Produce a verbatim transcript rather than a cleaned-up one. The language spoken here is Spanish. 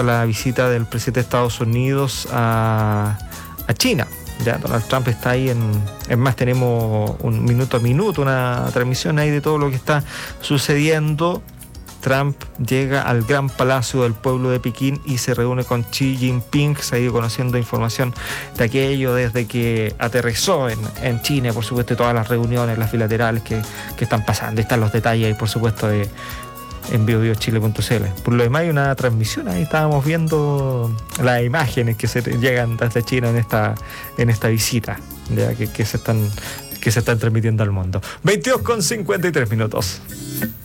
a la visita del presidente de Estados Unidos a, a China. Ya Donald Trump está ahí en, en más tenemos un minuto a minuto, una transmisión ahí de todo lo que está sucediendo. Trump llega al Gran Palacio del Pueblo de Pekín y se reúne con Xi Jinping. Se ha ido conociendo información de aquello desde que aterrizó en, en China, por supuesto, todas las reuniones, las bilaterales que, que están pasando. Están los detalles ahí, por supuesto, de, en bio bio chile punto c l. Por lo demás hay una transmisión, ahí estábamos viendo las imágenes que se llegan desde China en esta, en esta visita, ya que, que se están, que se están transmitiendo al mundo. veintidós con cincuenta y tres minutos.